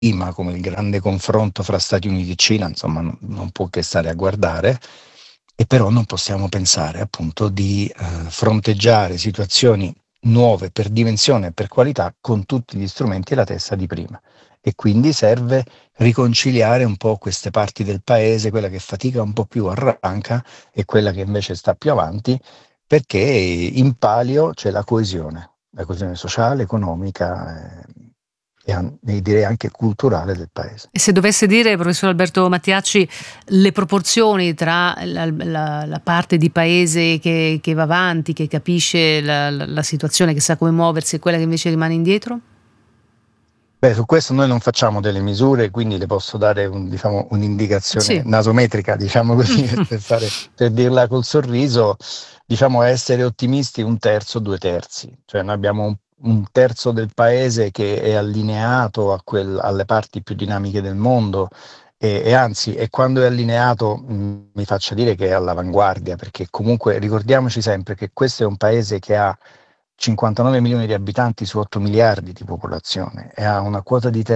prima, come il grande confronto fra Stati Uniti e Cina, insomma, non può che stare a guardare, e però non possiamo pensare appunto di fronteggiare situazioni nuove per dimensione e per qualità con tutti gli strumenti e la testa di prima. E quindi serve riconciliare un po' queste parti del paese, quella che fatica un po' più arranca e quella che invece sta più avanti, perché in palio c'è la coesione sociale, economica e direi anche culturale del paese. E se dovesse dire, professor Alberto Mattiacci, le proporzioni tra la parte di paese che va avanti, che capisce la situazione, che sa come muoversi, e quella che invece rimane indietro? Beh, su questo noi non facciamo delle misure, quindi le posso dare un'indicazione Sì. nasometrica, diciamo così, per dirla col sorriso, diciamo essere ottimisti 1/3, 2/3. Cioè noi abbiamo un terzo del paese che è allineato alle parti più dinamiche del mondo e anzi, e quando è allineato mi faccia dire che è all'avanguardia, perché comunque ricordiamoci sempre che questo è un paese che ha 59 milioni di abitanti su 8 miliardi di popolazione e ha una quota di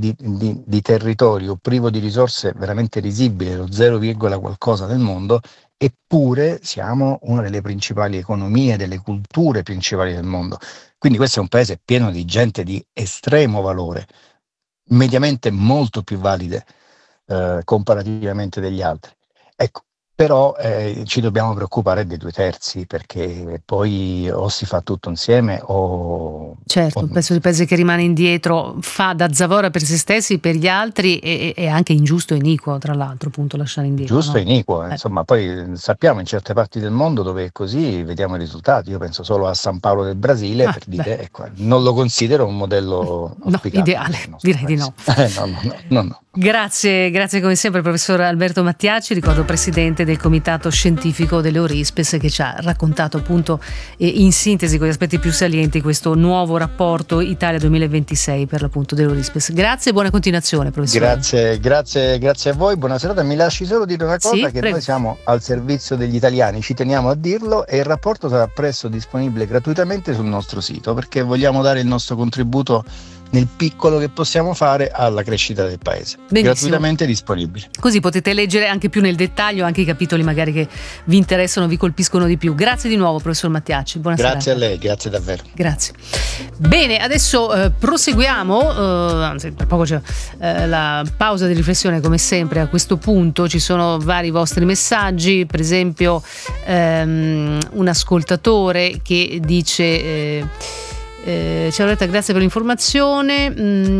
territorio privo di risorse veramente risibile, lo 0, qualcosa del mondo, eppure siamo una delle principali economie, delle culture principali del mondo. Quindi questo è un paese pieno di gente di estremo valore, mediamente molto più valide comparativamente degli altri. Ecco, però ci dobbiamo preoccupare dei 2/3, perché poi o si fa tutto insieme o... Certo, il pezzo di paese che rimane indietro fa da zavorra per se stessi, per gli altri, e è anche ingiusto e iniquo, tra l'altro, appunto, lasciare indietro. Giusto no? e iniquo, insomma, poi sappiamo in certe parti del mondo dove è così, vediamo i risultati. Io penso solo a San Paolo del Brasile, per dire, ecco, non lo considero un modello ideale, direi di no. No. Grazie come sempre professor Alberto Mattiacci, ricordo presidente del comitato scientifico dell'Eurispes, che ci ha raccontato appunto in sintesi con gli aspetti più salienti questo nuovo rapporto Italia 2026 per l'appunto dell'Eurispes. Grazie e buona continuazione, professore. Grazie a voi, buona serata. Mi lasci solo dire una cosa, che prego. Noi siamo al servizio degli italiani, ci teniamo a dirlo, e il rapporto sarà presto disponibile gratuitamente sul nostro sito, perché vogliamo dare il nostro contributo nel piccolo che possiamo fare alla crescita del paese. Benissimo. Gratuitamente disponibile. Così potete leggere anche più nel dettaglio anche i capitoli magari che vi interessano, vi colpiscono di più. Grazie di nuovo professor Mattiacci, buonasera. Grazie a lei, grazie davvero. Grazie. Bene, adesso proseguiamo, anzi tra poco c'è la pausa di riflessione come sempre. A questo punto ci sono vari vostri messaggi, per esempio un ascoltatore che dice... ciao Loretta, grazie per l'informazione.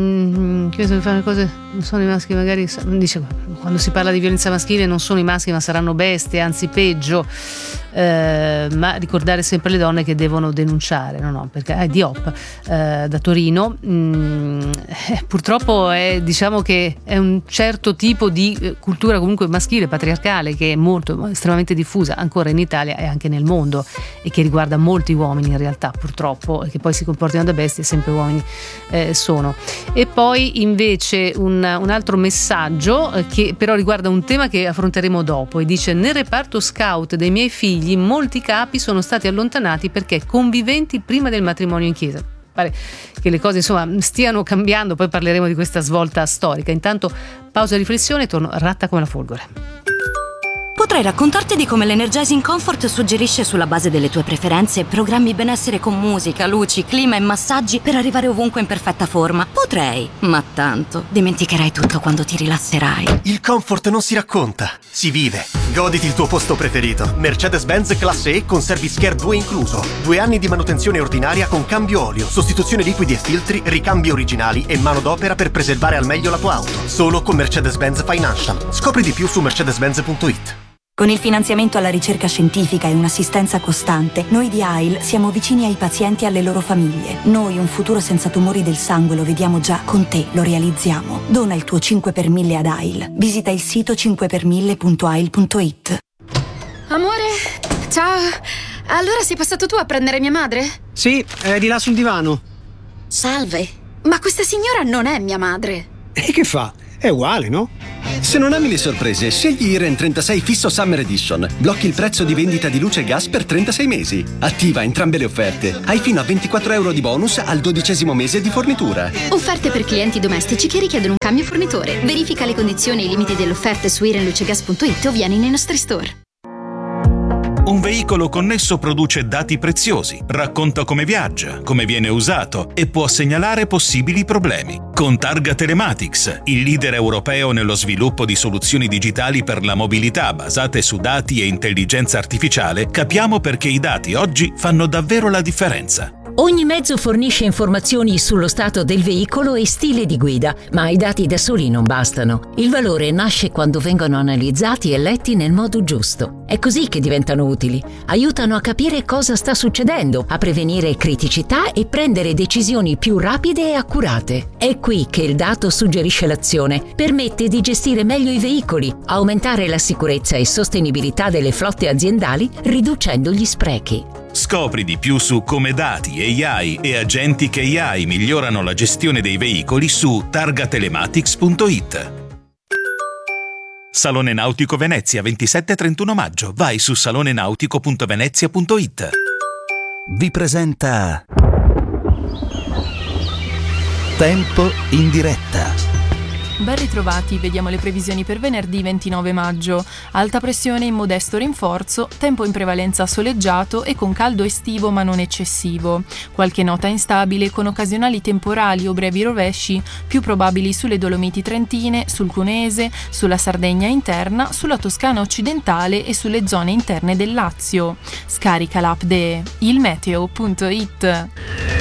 Fare cose, non sono i maschi, magari dice, quando si parla di violenza maschile non sono i maschi ma saranno bestie, anzi peggio, ma ricordare sempre le donne che devono denunciare. No, perché è Diop da Torino. Purtroppo diciamo che è un certo tipo di cultura comunque maschile, patriarcale, che è molto estremamente diffusa ancora in Italia e anche nel mondo, e che riguarda molti uomini in realtà, purtroppo, e che poi si comportano da bestie, sempre uomini sono. E poi invece un altro messaggio che però riguarda un tema che affronteremo dopo, e dice: nel reparto scout dei miei figli molti capi sono stati allontanati perché conviventi prima del matrimonio in chiesa. Pare che le cose insomma stiano cambiando, poi parleremo di questa svolta storica. Intanto pausa e riflessione, torno ratta come la folgore. Potrei raccontarti di come l'Energizing Comfort suggerisce, sulla base delle tue preferenze, programmi benessere con musica, luci, clima e massaggi per arrivare ovunque in perfetta forma. Potrei, ma tanto dimenticherai tutto quando ti rilasserai. Il comfort non si racconta, si vive. Goditi il tuo posto preferito. Mercedes-Benz Classe E con Service Care 2 incluso. 2 anni di manutenzione ordinaria con cambio olio, sostituzione liquidi e filtri, ricambi originali e manodopera per preservare al meglio la tua auto. Solo con Mercedes-Benz Financial. Scopri di più su mercedes-benz.it. Con il finanziamento alla ricerca scientifica e un'assistenza costante, noi di AIL siamo vicini ai pazienti e alle loro famiglie. Noi un futuro senza tumori del sangue lo vediamo già, con te lo realizziamo. Dona il tuo 5 per 1000 ad AIL. Visita il sito 5per1000.ail.it. Amore, ciao. Allora sei passato tu a prendere mia madre? Sì, è di là sul divano. Salve, ma questa signora non è mia madre. E che fa? è uguale, no? Se non ami le sorprese, scegli Iren 36 Fisso Summer Edition. Blocchi il prezzo di vendita di luce e gas per 36 mesi. Attiva entrambe le offerte. Hai fino a 24 euro di bonus al 12° mese di fornitura. Offerte per clienti domestici che richiedono un cambio fornitore. Verifica le condizioni e i limiti dell'offerta su irenlucegas.it o vieni nei nostri store. Un veicolo connesso produce dati preziosi, racconta come viaggia, come viene usato e può segnalare possibili problemi. Con Targa Telematics, il leader europeo nello sviluppo di soluzioni digitali per la mobilità basate su dati e intelligenza artificiale, capiamo perché i dati oggi fanno davvero la differenza. Ogni mezzo fornisce informazioni sullo stato del veicolo e stile di guida, ma i dati da soli non bastano. Il valore nasce quando vengono analizzati e letti nel modo giusto. È così che diventano utili. Aiutano a capire cosa sta succedendo, a prevenire criticità e prendere decisioni più rapide e accurate. È qui che il dato suggerisce l'azione, permette di gestire meglio i veicoli, aumentare la sicurezza e sostenibilità delle flotte aziendali, riducendo gli sprechi. Scopri di più su come dati, AI e agenti AI migliorano la gestione dei veicoli su targatelematics.it. Salone Nautico Venezia, 27-31 maggio. Vai su salonenautico.venezia.it. Vi presenta Tempo in diretta. Ben ritrovati, vediamo le previsioni per venerdì 29 maggio. Alta pressione in modesto rinforzo, tempo in prevalenza soleggiato e con caldo estivo ma non eccessivo. Qualche nota instabile con occasionali temporali o brevi rovesci, più probabili sulle Dolomiti Trentine, sul Cuneese, sulla Sardegna interna, sulla Toscana occidentale e sulle zone interne del Lazio. Scarica l'app ilmeteo.it.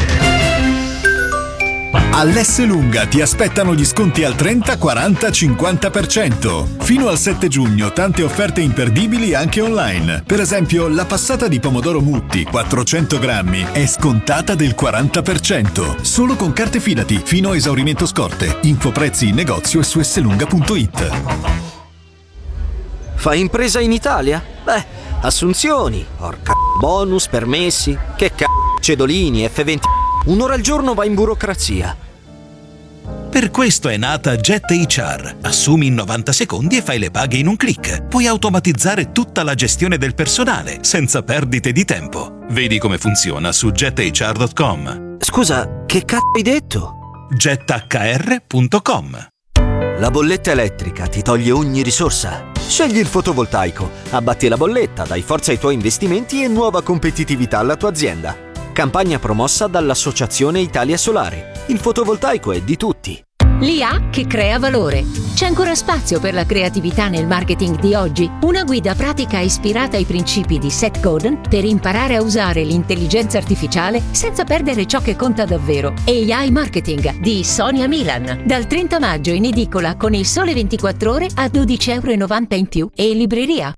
All'Esselunga ti aspettano gli sconti al 30, 40, 50%. Fino al 7 giugno tante offerte imperdibili anche online. Per esempio, la passata di pomodoro Mutti 400 grammi è scontata del 40%. Solo con carte Fidati, fino a esaurimento scorte. Info prezzi in negozio e su esselunga.it. Fai impresa in Italia? Beh, assunzioni, porca bonus, permessi, che cedolini, F20. Un'ora al giorno va in burocrazia. Per questo è nata Jet HR. Assumi in 90 secondi e fai le paghe in un click. Puoi automatizzare tutta la gestione del personale, senza perdite di tempo. Vedi come funziona su jethr.com. Scusa, che hai detto? jethr.com. La bolletta elettrica ti toglie ogni risorsa. Scegli il fotovoltaico, abbatti la bolletta, dai forza ai tuoi investimenti e nuova competitività alla tua azienda. Campagna promossa dall'Associazione Italia Solare. Il fotovoltaico è di tutti. L'IA che crea valore. C'è ancora spazio per la creatività nel marketing di oggi? Una guida pratica ispirata ai principi di Seth Godin per imparare a usare l'intelligenza artificiale senza perdere ciò che conta davvero. AI Marketing di Sonia Milan. Dal 30 maggio in edicola con Il Sole 24 Ore a €12,90 in più e in libreria.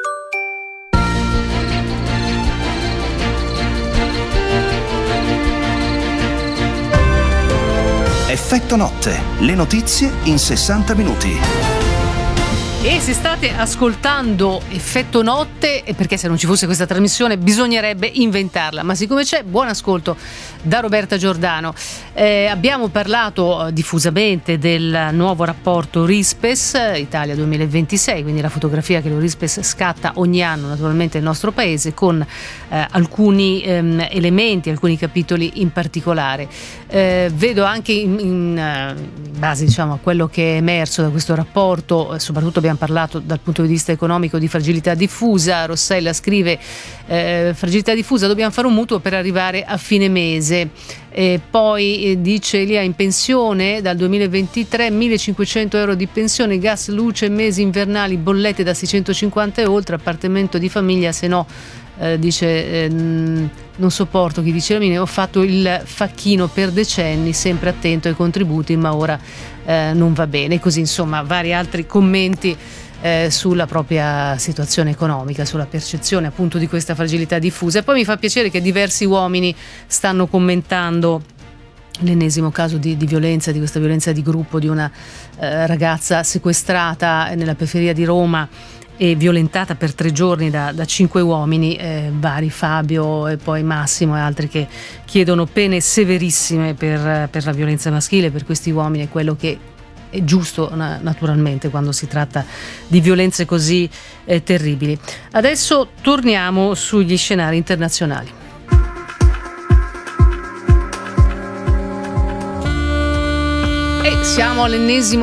Effetto notte, le notizie in 60 minuti. E se state ascoltando Effetto Notte, perché se non ci fosse questa trasmissione bisognerebbe inventarla, ma siccome c'è, buon ascolto da Roberta Giordano. Abbiamo parlato diffusamente del nuovo rapporto RISPES Italia 2026, quindi la fotografia che lo RISPES scatta ogni anno naturalmente nel nostro paese, con alcuni elementi, alcuni capitoli in particolare. Vedo anche in base, diciamo, a quello che è emerso da questo rapporto, soprattutto abbiamo parlato dal punto di vista economico di fragilità diffusa. Rossella scrive: fragilità diffusa, dobbiamo fare un mutuo per arrivare a fine mese. Poi dice Elia, in pensione dal 2023 1.500 euro di pensione, gas, luce, mesi invernali, bollette da 650 e oltre, appartamento di famiglia, se no dice non sopporto chi dice la mia, ho fatto il facchino per decenni, sempre attento ai contributi, ma ora non va bene. Così, insomma, vari altri commenti sulla propria situazione economica, sulla percezione appunto di questa fragilità diffusa. E poi mi fa piacere che diversi uomini stanno commentando l'ennesimo caso di violenza, di questa violenza di gruppo di una ragazza sequestrata nella periferia di Roma e violentata per 3 giorni da 5 uomini, vari, Fabio e poi Massimo e altri, che chiedono pene severissime per la violenza maschile, per questi uomini. È quello che è giusto naturalmente quando si tratta di violenze così terribili. Adesso torniamo sugli scenari internazionali. E siamo all'ennesimo